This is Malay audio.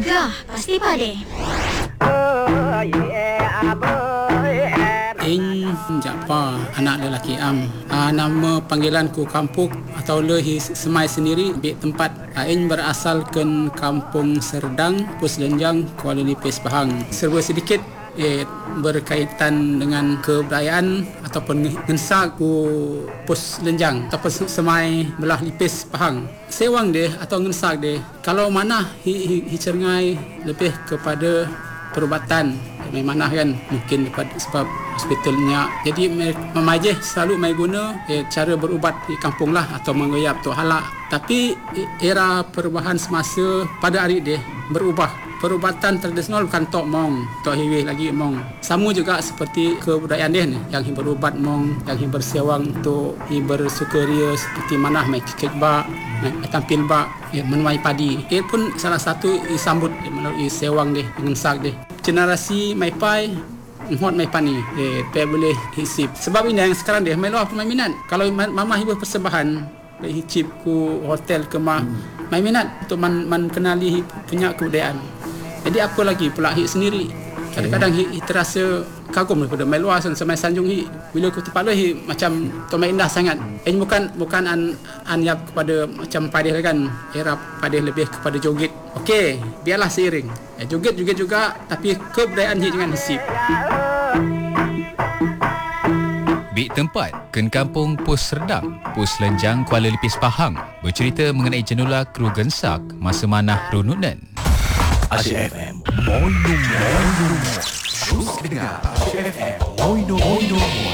Gegar pasti pade. Ing Jaafar, anak lelaki Am. Nama panggilanku kampung atau lehi semai sendiri di tempat. Ing berasal ke Kampung Serdang, Pos Lenjang, Kuala Lipis, Pahang. Serba sedikit berkaitan dengan kebudayaan ataupun ngensa ku Pos Lenjang ataupun semai belah Lipis, Pahang. Sewang dia atau ngensa dia, kalau mana hi cengai lebih kepada perubatan mana kan, mungkin sebab hospitalnya, jadi memajih selalu mai guna cara berubat di kampung lah atau mengoyap tu halak. Tapi era perubahan semasa pada hari dia berubah, perubatan tradisional bukan tok mong, tok hiwih lagi mong. Sama juga seperti kebudayaan dia ni, yang berubat mong, yang bersewang untuk bersukaria seperti mana mai kikik bak, mai tampil bak, menuai padi. Ia pun salah satu disambut melalui sewang dia dengan sak dia. Generasi mai pai hot mai pani pe boleh hisip. Sebab ini yang sekarang dia mai luar pun mai minat. Kalau mama hibah persembahan hicip ku hotel ke mah mai minat untuk man kenali punya kebudayaan. Jadi apa lagi pula hik sendiri. Kadang-kadang hik terasa kagum daripada mai luar sampai sanjung hik. Bila aku tempat luar hik macam tu mai indah sangat. Ini bukan an yap kepada macam padih kan. Era padih lebih kepada joget. Okey, biarlah seiring. Joget juga tapi kebudayaan hik jangan hisip. Bik tempat Ken Kampung Pos Serdang, Pos Lenjang, Kuala Lipis, Pahang bercerita mengenai jenula kru gensak masa manah rununan. Asyik FM Moino Terus dengar Asyik FM Moino